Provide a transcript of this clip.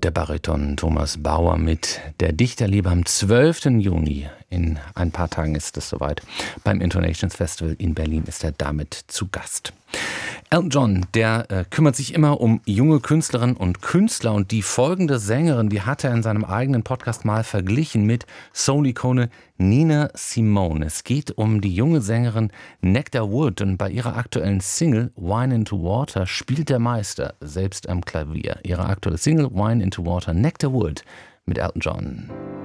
Der Bariton Thomas Bauer mit der Dichterliebe am 12. Juni. In ein paar Tagen ist es soweit. Beim Intonations Festival in Berlin ist er damit zu Gast. Elton John, der kümmert sich immer um junge Künstlerinnen und Künstler, und die folgende Sängerin, die hat er in seinem eigenen Podcast mal verglichen mit Soul-Ikone Nina Simone. Es geht um die junge Sängerin Nectar Wood, und bei ihrer aktuellen Single Wine into Water spielt der Meister selbst am Klavier. Ihre aktuelle Single Wine into Water, Nectar Wood mit Elton John.